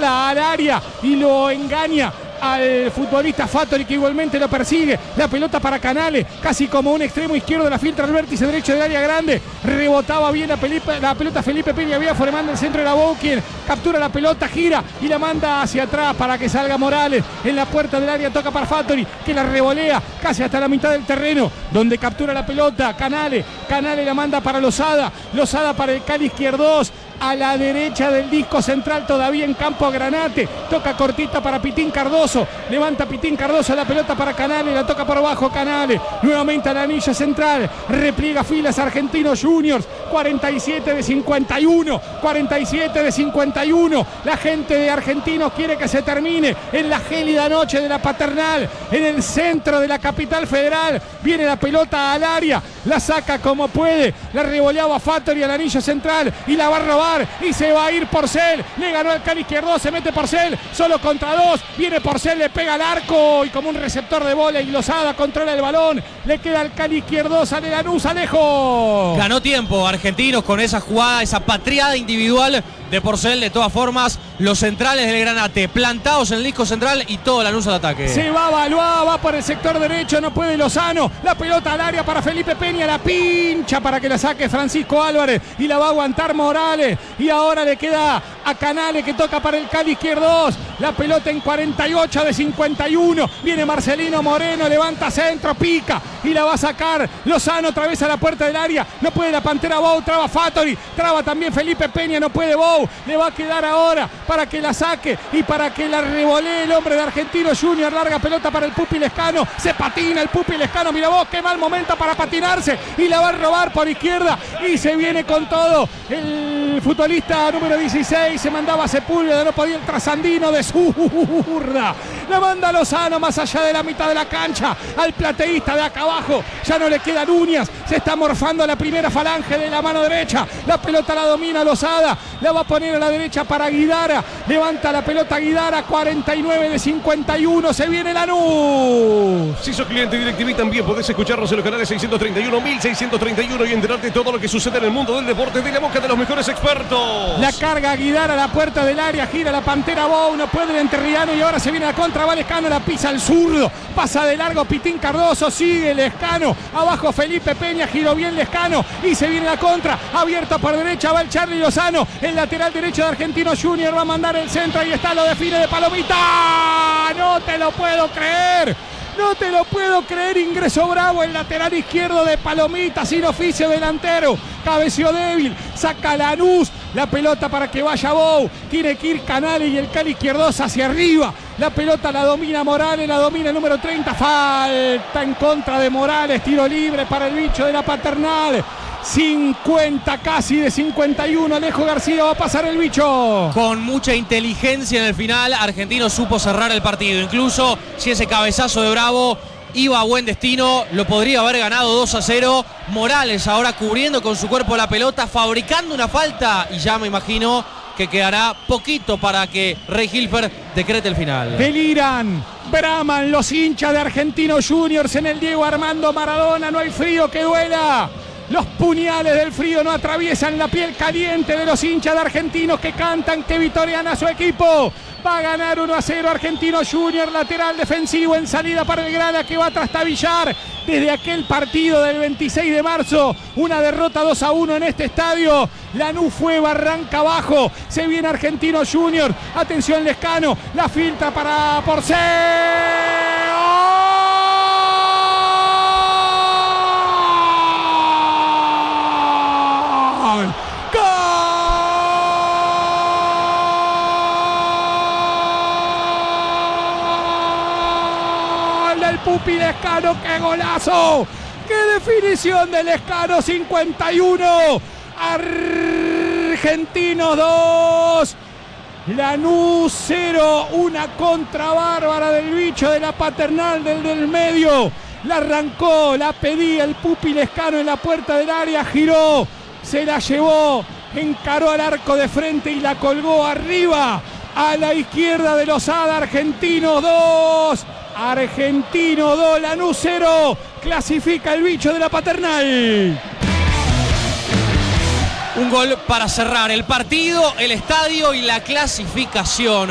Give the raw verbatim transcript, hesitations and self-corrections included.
meterla al área y lo engaña al futbolista Fattori, que igualmente lo persigue. La pelota para Canale, casi como un extremo izquierdo, la filtra al vértice derecho del área grande. Rebotaba bien la, Felipe, la pelota Felipe Peña, había formando el centro de la Bou, quien captura la pelota, gira y la manda hacia atrás para que salga Morales. En la puerta del área toca para Fattori, que la revolea casi hasta la mitad del terreno, donde captura la pelota Canale. Canale la manda para Lozada. Lozada para el Cali Izquierdos. A la derecha del disco central, todavía en campo Granate. Toca cortita para Pitín Cardoso. Levanta Pitín Cardoso la pelota para Canale. La toca por abajo Canale. Nuevamente al anillo central. Repliega filas Argentinos Juniors. cuarenta y siete de cincuenta y uno. cuarenta y siete de cincuenta y uno. La gente de Argentinos quiere que se termine en la gélida noche de la Paternal. En el centro de la capital federal. Viene la pelota al área. La saca como puede. La revoleaba Fattori al anillo central. Y la va a robar. Y se va a ir Porcel. Le ganó al Cali Izquierdo. Se mete Porcel. Solo contra dos. Viene Porcel. Le pega al arco. Y como un receptor de vóley, Lozada controla el balón. Le queda al Cali Izquierdo. Sale Lanús. Alejo. Ganó tiempo Argentinos con esa jugada, esa patriada individual de Porcel. De todas formas, los centrales del Granate plantados en el disco central y todo Lanús al ataque. Se va Valois, va por el sector derecho, no puede Lozano. La pelota al área para Felipe Peña, la pincha para que la saque Francisco Álvarez y la va a aguantar Morales. Y ahora le queda a Canale, que toca para el Cali Izquierdos. La pelota en cuarenta y ocho de cincuenta y uno. Viene Marcelino Moreno, levanta centro, pica y la va a sacar Lozano otra vez a la puerta del área. No puede la Pantera Bou, traba Fattori, traba también Felipe Peña, no puede Bou. Le va a quedar ahora para que la saque y para que la revolee el hombre de Argentinos Juniors. Larga pelota para el Pupi Lescano. Se patina el Pupi Lescano. Mira vos, qué mal momento para patinarse. Y la va a robar por izquierda. Y se viene con todo. El futbolista número dieciséis se mandaba a Sepúlveda. No podía el trasandino de zurda. La manda Lozano más allá de la mitad de la cancha. Al plateísta de acá abajo. Ya no le quedan uñas. Se está morfando la primera falange de la mano derecha. La pelota la domina Lozada. La va a poner a la derecha para Guidara. Levanta la pelota Guidara. cuarenta y nueve de cincuenta y uno. Se viene Lanús. Si sos cliente DirecTV también podés escucharnos en los canales seiscientos treinta y uno, mil seiscientos treinta y uno y enterarte de todo lo que sucede en el mundo del deporte de la boca de los mejores expertos. La carga Guidara a la puerta del área. Gira la Pantera Bou. No puede el Enterriano. Y ahora se viene la contra. Va Lescano. La pisa al zurdo. Pasa de largo Pitín Cardoso. Sigue Lescano. Abajo Felipe Peña. Giró bien Lescano. Y se viene la contra. Abierta por derecha. Va el Charly Lozano. El lateral derecho de Argentinos Juniors. Va a mandar el centro. Ahí está. Lo define de Palomita. No te lo puedo creer. No te lo puedo creer. Ingresó Bravo, el lateral izquierdo de Palomita, sin oficio delantero. Cabeció débil. Saca Lanús. La pelota para que vaya Bou. Tiene que ir Canale y el Cali Izquierdos hacia arriba. La pelota la domina Morales. La domina el número treinta. Falta en contra de Morales. Tiro libre para el bicho de la Paternal. cincuenta casi de cincuenta y uno. Alejo García, va a pasar el bicho. Con mucha inteligencia en el final, Argentino supo cerrar el partido. Incluso si ese cabezazo de Bravo iba a buen destino, lo podría haber ganado dos a cero. Morales ahora cubriendo con su cuerpo la pelota, fabricando una falta, y ya me imagino que quedará poquito para que Rey Hilfer decrete el final. Deliran, braman los hinchas de Argentinos Juniors en el Diego Armando Maradona. No hay frío que duela. Los puñales del frío no atraviesan la piel caliente de los hinchas de Argentinos, que cantan que victorian a su equipo. Va a ganar uno a cero Argentinos Juniors, lateral defensivo en salida para el Grana, que va a trastabillar desde aquel partido del veintiséis de marzo. Una derrota dos a uno en este estadio. Lanús fue barranca abajo. Se viene Argentinos Juniors. Atención Lescano. La filtra para Porcel. Pupi Lescano, qué golazo, qué definición de Lescano. Cincuenta y uno, Argentinos dos, Lanús cero. Una contra bárbara del bicho de la Paternal, del del medio. La arrancó, la pedía el Pupi Lescano en la puerta del área, giró, se la llevó, encaró al arco de frente y la colgó arriba a la izquierda de Lozada. Argentinos dos, Argentino dos, Lanús cero. Clasifica el bicho de la Paternal. Un gol para cerrar el partido, el estadio y la clasificación.